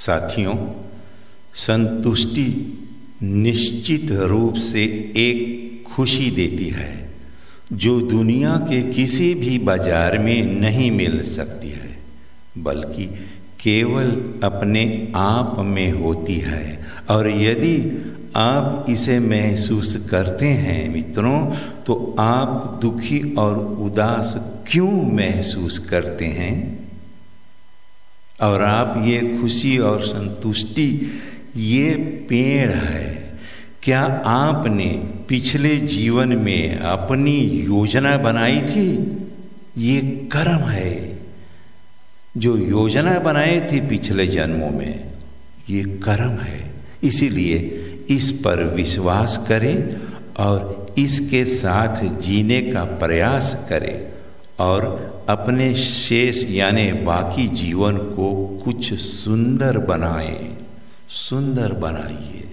साथियों, संतुष्टि निश्चित रूप से एक खुशी देती है जो दुनिया के किसी भी बाजार में नहीं मिल सकती है, बल्कि केवल अपने आप में होती है। और यदि आप इसे महसूस करते हैं मित्रों, तो आप दुखी और उदास क्यों महसूस करते हैं? और आप ये खुशी और संतुष्टि ये पेड़ है। क्या आपने पिछले जीवन में अपनी योजना बनाई थी? ये कर्म है। जो योजना बनाई थी पिछले जन्मों में, ये कर्म है। इसीलिए इस पर विश्वास करें और इसके साथ जीने का प्रयास करें और अपने शेष यानी बाकी जीवन को कुछ सुंदर बनाइए।